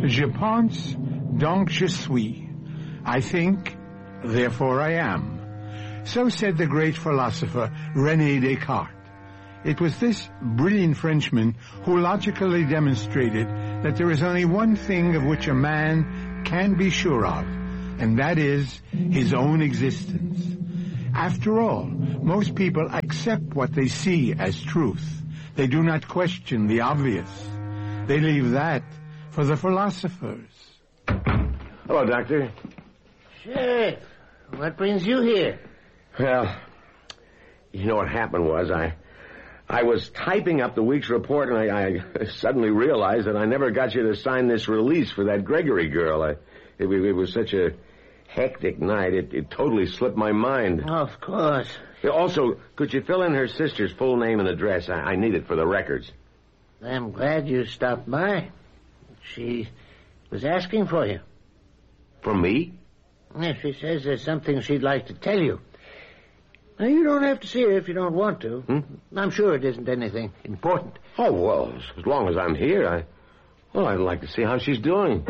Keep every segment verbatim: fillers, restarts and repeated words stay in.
Je pense, donc je suis. I think, therefore I am. So said the great philosopher René Descartes. It was this brilliant Frenchman who logically demonstrated that there is only one thing of which a man can be sure of, and that is his own existence. After all, most people accept what they see as truth. They do not question the obvious. They leave that for the philosophers. Hello, Doctor. Sheriff, what brings you here? Well, you know what happened was I I was typing up the week's report, and I, I suddenly realized that I never got you to sign this release for that Gregory girl. I, it, it was such a hectic night, it, it totally slipped my mind. Of course. Also, could you fill in her sister's full name and address? I, I need it for the records. I'm glad you stopped by. She was asking for you. For me? Yeah, she says there's something she'd like to tell you. Now, you don't have to see her if you don't want to. Hmm? I'm sure it isn't anything important. Oh, well, as long as I'm here, I... Well, I'd like to see how she's doing.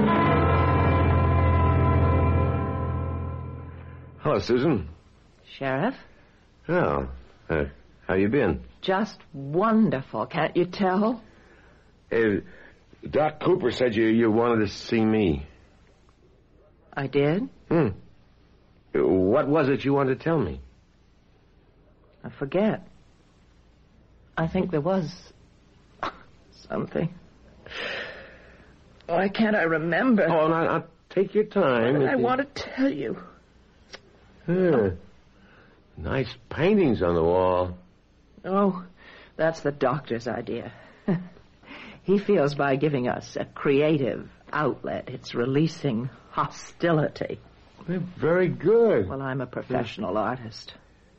Hello, Susan. Sheriff? Oh, uh, how you been? Just wonderful, can't you tell? Uh, Doc Cooper said you, you wanted to see me. I did? Hmm. What was it you wanted to tell me? I forget. I think there was something. Why can't I remember? Oh, now, now take your time. I you... want to tell you. Huh. Nice paintings on the wall. Oh, that's the doctor's idea. He feels by giving us a creative outlet, it's releasing hostility. They're very good. Well, I'm a professional yeah. artist.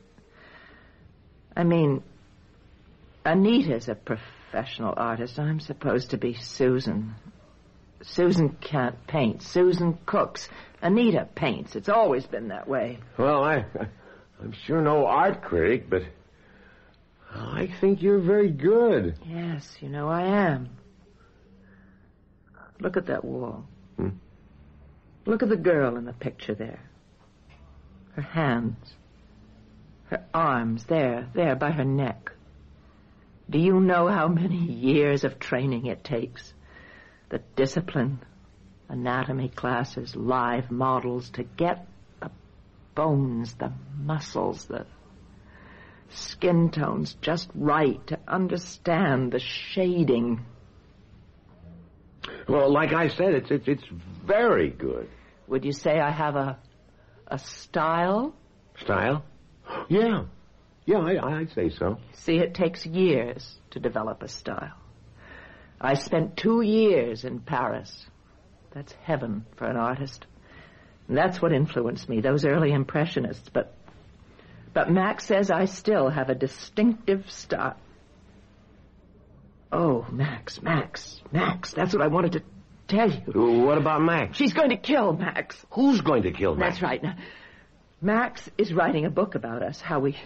I mean, Anita's a professional artist. I'm supposed to be Susan. Susan can't paint. Susan cooks. Anita paints. It's always been that way. Well, I, I'm sure no art critic, but I think you're very good. Yes, you know I am. Look at that wall. Hmm? Look at the girl in the picture there. Her hands. Her arms, there, there, by her neck. Do you know how many years of training it takes? The discipline, anatomy classes, live models, to get the bones, the muscles, the skin tones just right, to understand the shading. Well, like I said, it's it's, it's very good. Would you say I have a a style? Style? Yeah. Yeah, I, I'd say so. See, it takes years to develop a style. I spent two years in Paris. That's heaven for an artist. And that's what influenced me, those early impressionists. But but Max says I still have a distinctive style. Oh, Max, Max, Max, that's what I wanted to tell you. What about Max? She's going to kill Max. Who's going to kill Max? That's right. Now, Max is writing a book about us, how we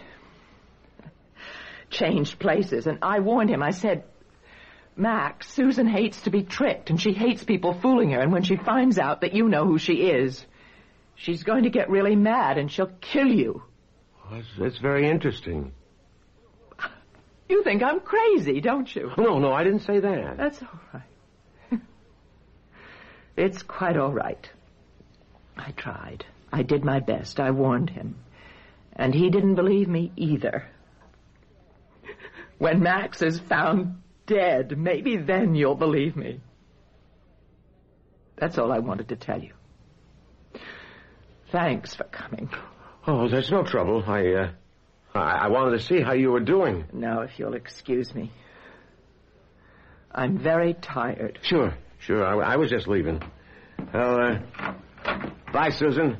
changed places. And I warned him. I said, Max, Susan hates to be tricked, and she hates people fooling her. And when she finds out that you know who she is, she's going to get really mad, and she'll kill you. Well, that's, that's very interesting. You think I'm crazy, don't you? No, no, I didn't say that. That's all right. It's quite all right. I tried. I did my best. I warned him. And he didn't believe me either. When Max is found dead, maybe then you'll believe me. That's all I wanted to tell you. Thanks for coming. Oh, there's no trouble. I, uh, I, I wanted to see how you were doing. Now, if you'll excuse me. I'm very tired. Sure, sure. I, I was just leaving. Well, uh, bye, Susan.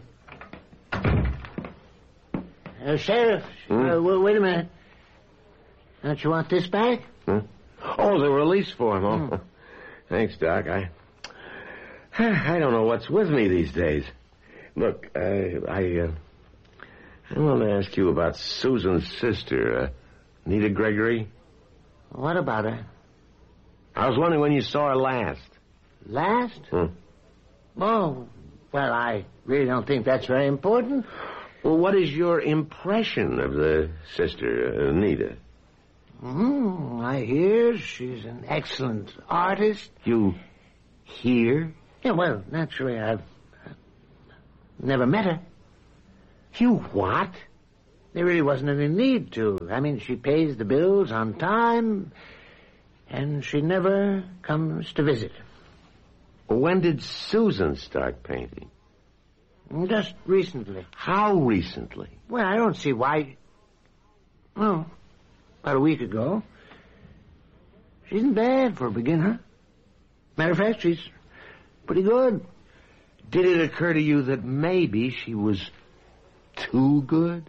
Uh, Sheriff, Hmm? uh, w- wait a minute. Don't you want this back? Hmm? Oh, the release form. Oh, hmm. Thanks, Doc. I, I don't know what's with me these days. Look, uh, I, uh, I want to ask you about Susan's sister, uh, Nita Gregory. What about her? I was wondering when you saw her last. Last? Hmm. Oh, well, I really don't think that's very important. Well, what is your impression of the sister, Anita? Hmm, I hear she's an excellent artist. You hear? Yeah, well, naturally, I've uh, never met her. You what? There really wasn't any need to. I mean, she pays the bills on time, and she never comes to visit. When did Susan start painting? Just recently. How recently? Well, I don't see why... Oh, about a week ago. She isn't bad for a beginner. Matter of fact, she's pretty good. Did it occur to you that maybe she was too good?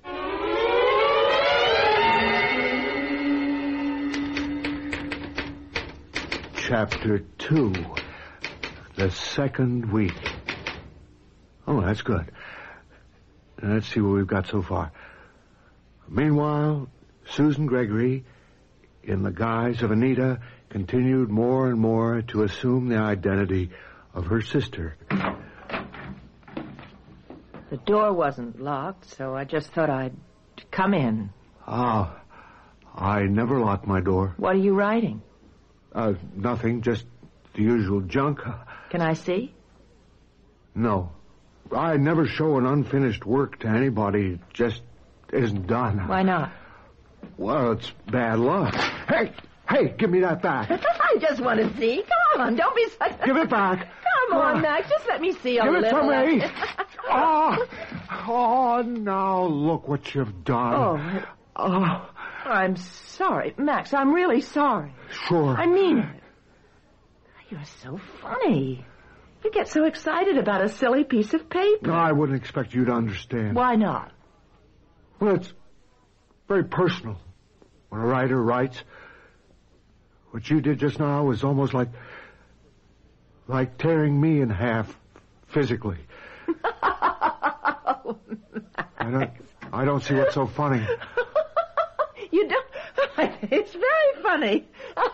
Chapter two. The second week. Oh, that's good. Let's see what we've got so far. Meanwhile, Susan Gregory, in the guise of Anita, continued more and more to assume the identity of her sister. The door wasn't locked, so I just thought I'd come in. Ah, I never lock my door. What are you writing? Uh, nothing, just the usual junk. Can I see? No. I never show an unfinished work to anybody. It just isn't done. Why not? Well, it's bad luck. Hey, hey, give me that back. I just want to see. Come on, don't be such a... Give it back. Come on, Max, just let me see a Give little. it to me. Oh, oh, now look what you've done. Oh. Oh, I'm sorry. Max, I'm really sorry. sure. I mean it. You're so funny. You get so excited about a silly piece of paper. No, I wouldn't expect you to understand. Why not? Well, it's very personal. When a writer writes, what you did just now was almost like, like tearing me in half physically. Oh, I don't, I don't see what's so funny. You don't... It's very funny.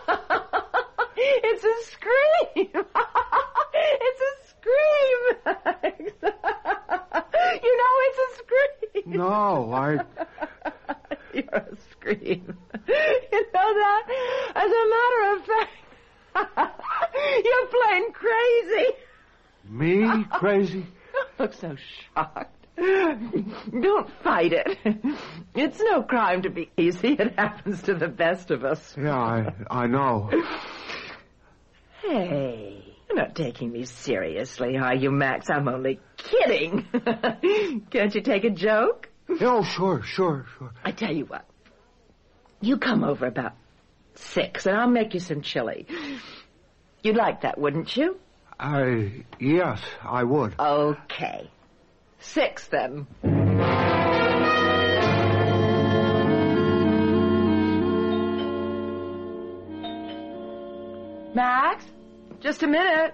It's a scream. It's a scream, Max. You know it's a scream. No, I... You're a scream. You know that? As a matter of fact, you're plain crazy. Me crazy? Don't look so shocked. Don't fight it. It's no crime to be easy. It happens to the best of us. Yeah, I, I know. Hey, you're not taking me seriously, are you, Max? I'm only kidding. Can't you take a joke? Oh, sure, sure, sure. I tell you what. You come over about six, and I'll make you some chili. You'd like that, wouldn't you? I... Yes, I would. Okay. Six, then. Max? Just a minute.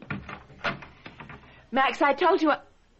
Max, I told you... I...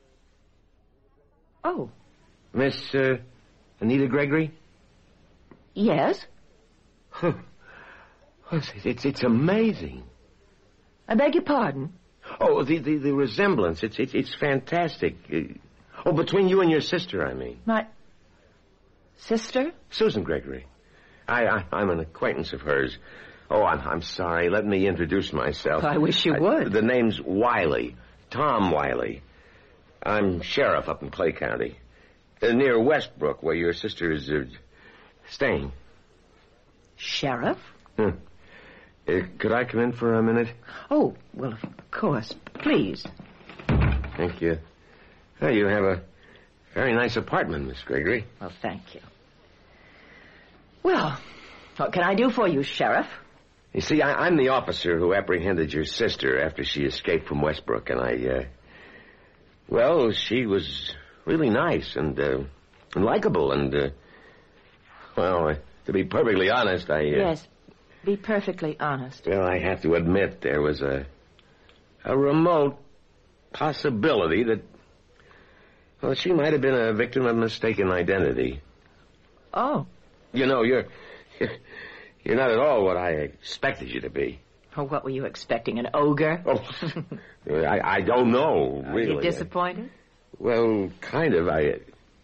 Oh. Miss, uh, Anita Gregory? Yes? Huh. It's, it's, it's amazing. I beg your pardon? Oh, the, the, the resemblance. It's, it's, it's fantastic. Uh, oh, between you and your sister, I mean. My sister? Susan Gregory. I, I, I'm an acquaintance of hers. Oh, I'm, I'm sorry. Let me introduce myself. I wish you I, would. The name's Wiley. Tom Wiley. I'm sheriff up in Clay County. Uh, near Westbrook, where your sister is uh, staying. Sheriff? Hmm. Uh, could I come in for a minute? Oh, well, of course. Please. Thank you. Well, you have a very nice apartment, Miss Gregory. Well, thank you. Well, what can I do for you, Sheriff? You see, I, I'm the officer who apprehended your sister after she escaped from Westbrook, and I, uh... Well, she was really nice and, uh, and likable, and, uh... Well, uh, to be perfectly honest, I, uh... Yes, be perfectly honest. Well, I have to admit there was a... a remote possibility that... Well, she might have been a victim of mistaken identity. Oh. You know, you're... You're not at all what I expected you to be. Oh, what were you expecting, an ogre? Oh, I, I don't know, really. Are you disappointed? Well, kind of. I.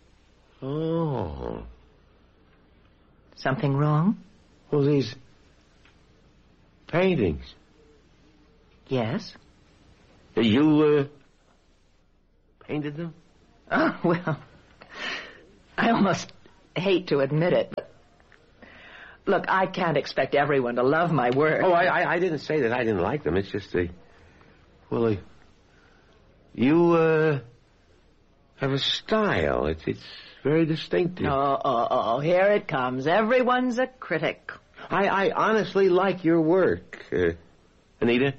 Oh. Something wrong? Well, these paintings. Yes. You, uh, painted them? Oh, well, I almost hate to admit it, but look, I can't expect everyone to love my work. Oh, I, I, I didn't say that I didn't like them. It's just the, well, uh, you, uh, have a style. It's, it's very distinctive. Oh, oh, oh, here it comes. Everyone's a critic. I, I honestly like your work, uh, Anita.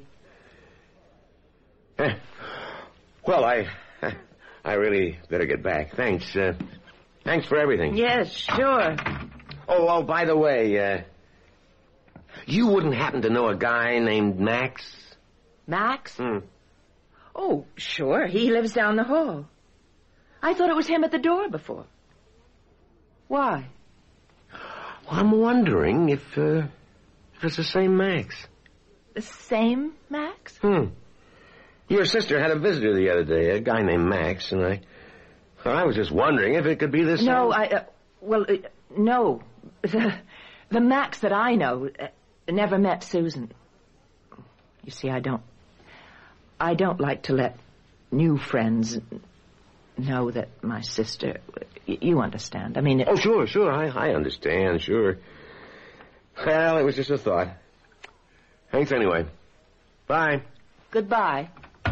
Eh, well, I, I really better get back. Thanks, uh, thanks for everything. Yes, sure. Oh, oh, by the way, uh, you wouldn't happen to know a guy named Max? Max? Hmm. Oh, sure. He lives down the hall. I thought it was him at the door before. Why? Well, I'm wondering if, uh, if it's the same Max. The same Max? Hmm. Your sister had a visitor the other day, a guy named Max, and I... I was just wondering if it could be the same... No, I... Uh, well, uh, no. The, the Max that I know uh, never met Susan. You see, I don't... I don't like to let new friends know that my sister... You understand. I mean... It, oh, sure, sure. I, I understand, sure. Well, it was just a thought. Thanks anyway. Bye. Goodbye.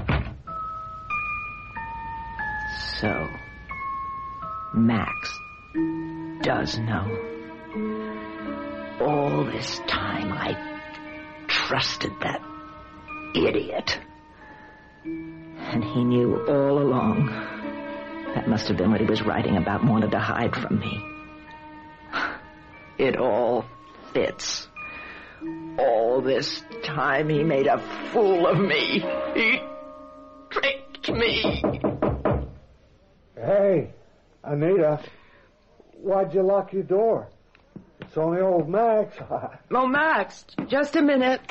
So, Max does know. All this time I trusted that idiot. And he knew all along. That must have been what he was writing about and wanted to hide from me. It all fits. All this time he made a fool of me. He tricked me. Hey, Anita, why'd you lock your door? It's only old Max. Oh, Max, just a minute.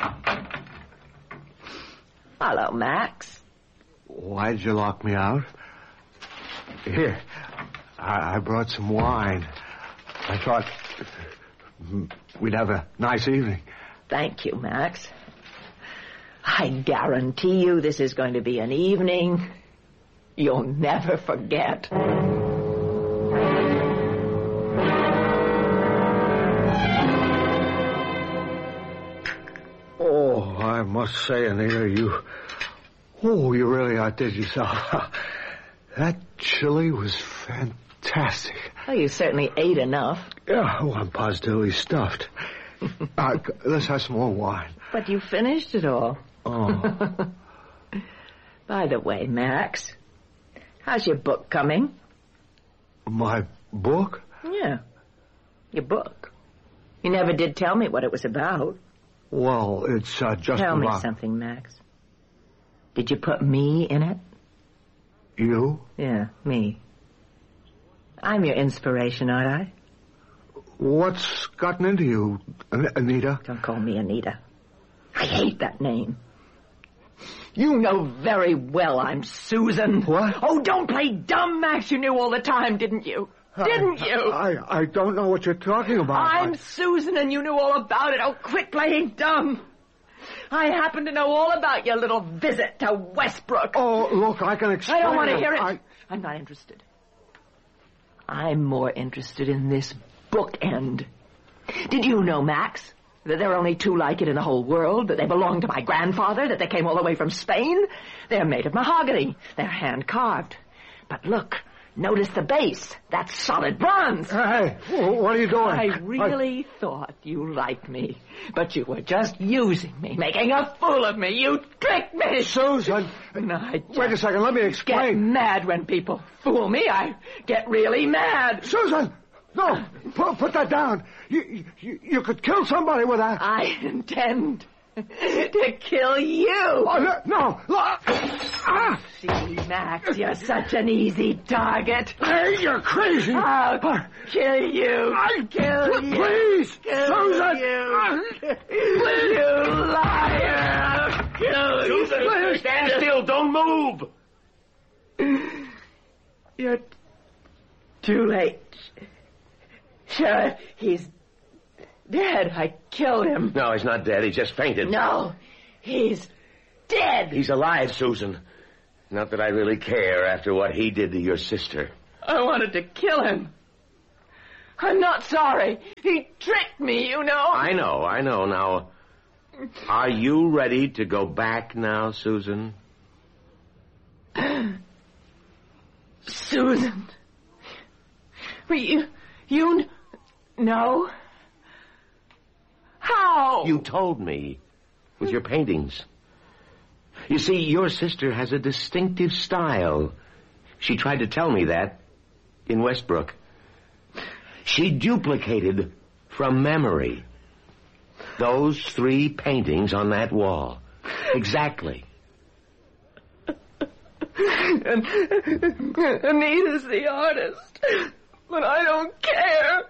Hello, Max. Why'd you lock me out? Here, I, I brought some wine. I thought we'd have a nice evening. Thank you, Max. I guarantee you this is going to be an evening you'll never forget. Oh, I must say, Anita, you... Oh, you really outdid yourself. That chili was fantastic. Well, you certainly ate enough. Yeah, oh, I'm positively stuffed. uh, let's have some more wine. But you finished it all. Oh. By the way, Max, how's your book coming? My book? Yeah, your book. You never did tell me what it was about. Well, it's uh, just Tell about... me something, Max. Did you put me in it? You? Yeah, me. I'm your inspiration, aren't I? What's gotten into you, An- Anita? Don't call me Anita. I hate that name. You know very well I'm Susan. What? Oh, don't play dumb, Max. You knew all the time, didn't you? Didn't you? I, I don't know what you're talking about. I'm I... Susan and you knew all about it. Oh, quit playing dumb. I happen to know all about your little visit to Westbrook. Oh, look, I can explain. I don't want to it. hear it. I... I'm not interested. I'm more interested in this bookend. Did you know, Max, that there are only two like it in the whole world, that they belong to my grandfather, that they came all the way from Spain? They're made of mahogany. They're hand-carved. But look, notice the base. That's solid bronze. Hey, what are you doing? I really I... thought you liked me, but you were just using me, making a fool of me. You tricked me. Susan. No, I just Wait a second, let me explain. get mad when people fool me. I get really mad. Susan! No, put, put that down. You, you, you could kill somebody with that. I intend To kill you. Oh, no, no. Ah. See, Max, you're such an easy target. Hey, you're crazy. I'll kill you. I, kill you. Please, kill Susan. You. Please. You liar. I'll kill you. Susan, stand still. Don't move. You're too late. Sure, he's dead. I killed him. No, he's not dead. He just fainted. No, he's dead. He's alive, Susan. Not that I really care after what he did to your sister. I wanted to kill him. I'm not sorry. He tricked me, you know. I know, I know. Now, are you ready to go back now, Susan? Susan. You, you know? How? You told me with your paintings. You see, your sister has a distinctive style. She tried to tell me that in Westbrook. She duplicated from memory those three paintings on that wall. Exactly. And Anita's the artist. But I don't care.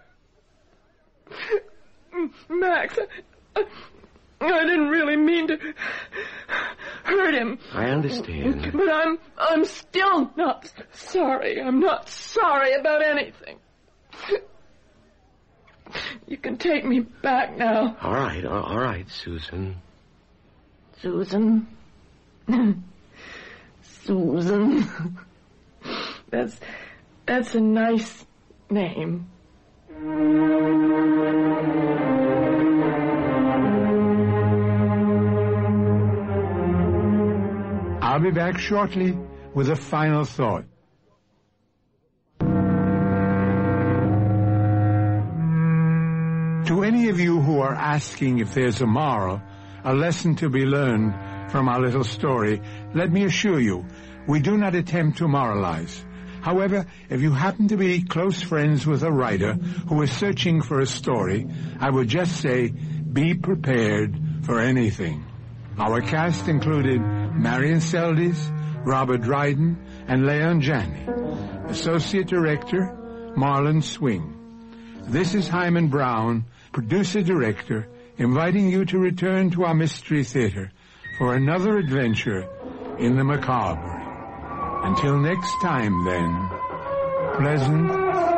Max, I, I didn't really mean to hurt him. I understand. But I'm I'm still not sorry. I'm not sorry about anything. You can take me back now. All right, all right, Susan. Susan? Susan. That's that's a nice name. I'll be back shortly with a final thought. To any of you who are asking if there's a moral, a lesson to be learned from our little story, let me assure you, we do not attempt to moralize. However, if you happen to be close friends with a writer who is searching for a story, I would just say, be prepared for anything. Our cast included Marion Seldes, Robert Dryden, and Leon Janney. Associate Director, Marlon Swing. This is Hyman Brown, Producer-Director, inviting you to return to our Mystery Theater for another adventure in the macabre. Until next time, then, pleasant